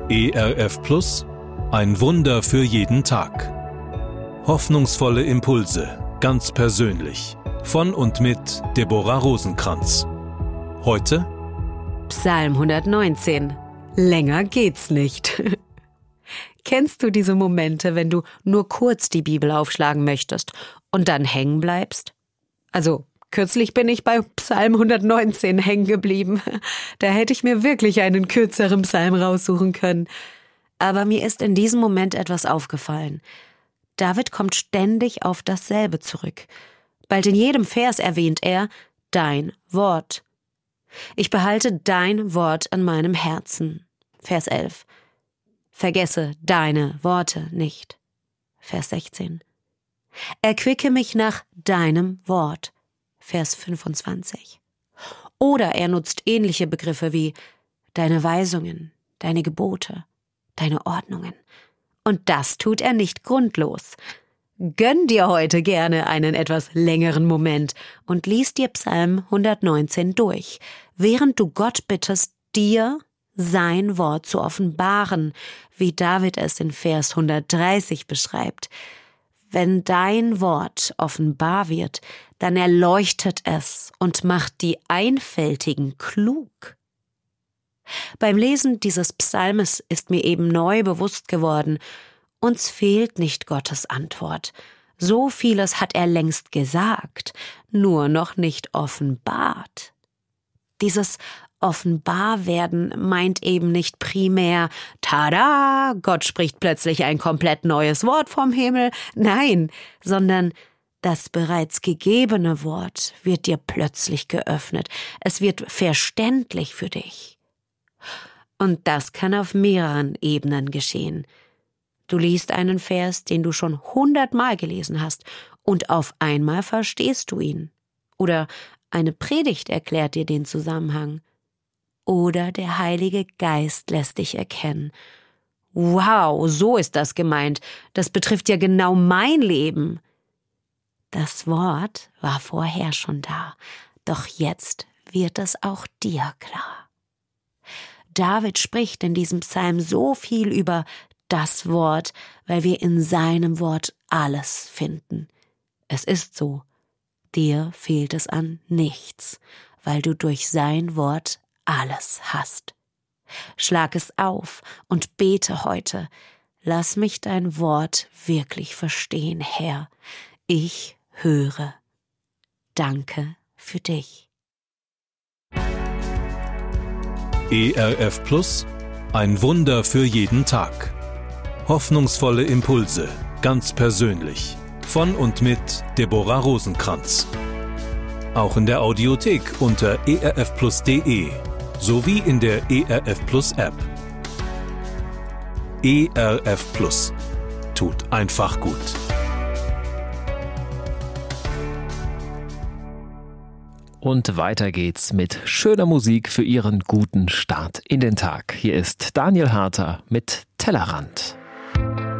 ERF Plus, ein Wunder für jeden Tag. Hoffnungsvolle Impulse, ganz persönlich. Von und mit Deborah Rosenkranz. Heute Psalm 119. Länger geht's nicht. Kennst du diese Momente, wenn du nur kurz die Bibel aufschlagen möchtest und dann hängen bleibst? Also, kürzlich bin ich bei Psalm 119 hängen geblieben. Da hätte ich mir wirklich einen kürzeren Psalm raussuchen können. Aber mir ist in diesem Moment etwas aufgefallen. David kommt ständig auf dasselbe zurück. Bald in jedem Vers erwähnt er dein Wort. Ich behalte dein Wort an meinem Herzen. Vers 11. Vergesse deine Worte nicht. Vers 16. Erquicke mich nach deinem Wort. Vers 25. Oder er nutzt ähnliche Begriffe wie deine Weisungen, deine Gebote, deine Ordnungen. Und das tut er nicht grundlos. Gönn dir heute gerne einen etwas längeren Moment und lies dir Psalm 119 durch, während du Gott bittest, dir sein Wort zu offenbaren, wie David es in Vers 130 beschreibt. Wenn dein Wort offenbar wird, dann erleuchtet es und macht die Einfältigen klug. Beim Lesen dieses Psalmes ist mir eben neu bewusst geworden, uns fehlt nicht Gottes Antwort. So vieles hat er längst gesagt, nur noch nicht offenbart. Dieses Offenbarwerden meint eben nicht primär, tada, Gott spricht plötzlich ein komplett neues Wort vom Himmel. Nein, sondern das bereits gegebene Wort wird dir plötzlich geöffnet. Es wird verständlich für dich. Und das kann auf mehreren Ebenen geschehen. Du liest einen Vers, den du schon 100-mal gelesen hast, und auf einmal verstehst du ihn. Oder eine Predigt erklärt dir den Zusammenhang. Oder der Heilige Geist lässt dich erkennen. Wow, so ist das gemeint. Das betrifft ja genau mein Leben. Das Wort war vorher schon da, doch jetzt wird es auch dir klar. David spricht in diesem Psalm so viel über das Wort, weil wir in seinem Wort alles finden. Es ist so, dir fehlt es an nichts, weil du durch sein Wort alles hast. Schlag es auf und bete heute. Lass mich dein Wort wirklich verstehen, Herr. Ich höre. Danke für dich. ERF Plus, ein Wunder für jeden Tag. Hoffnungsvolle Impulse, ganz persönlich. Von und mit Deborah Rosenkranz. Auch in der Audiothek unter erfplus.de sowie in der ERF Plus App. ERF Plus. Tut einfach gut. Und weiter geht's mit schöner Musik für Ihren guten Start in den Tag. Hier ist Daniel Harter mit Tellerrand.